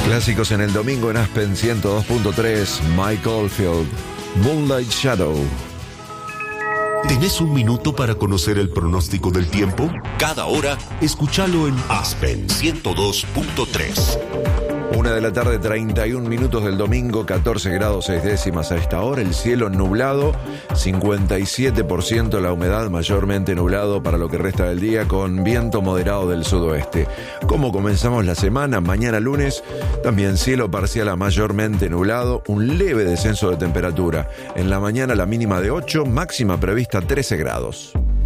Clásicos en el domingo en Aspen 102.3, Mike Oldfield, Moonlight Shadow. ¿Tenés un minuto para conocer el pronóstico del tiempo? Cada hora, escúchalo en Aspen 102.3. 1:31 p.m. del domingo, 14 grados 6 décimas a esta hora, el cielo nublado, 57% la humedad, mayormente nublado para lo que resta del día, con viento moderado del sudoeste. ¿Cómo comenzamos la semana? Mañana lunes, también cielo parcial a mayormente nublado, un leve descenso de temperatura. En la mañana la mínima de 8, máxima prevista 13 grados.